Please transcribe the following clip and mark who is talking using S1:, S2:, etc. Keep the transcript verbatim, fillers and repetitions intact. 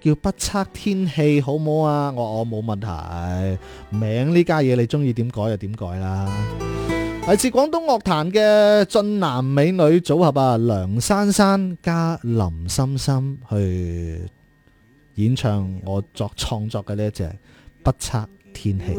S1: 叫不測天氣，好唔好啊？我我冇問題，名呢家嘢你中意點改就點改啦。嚟自廣東樂壇嘅俊男美女組合啊，梁珊珊加林深深去演唱我作創作嘅呢一隻不測天氣。